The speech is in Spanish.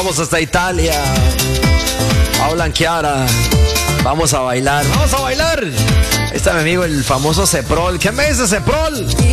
Vamos hasta Italia. Paula Chiara. Vamos a bailar. Vamos a bailar. Ahí está mi amigo el famoso Ceprol. ¿Qué me dice Ceprol?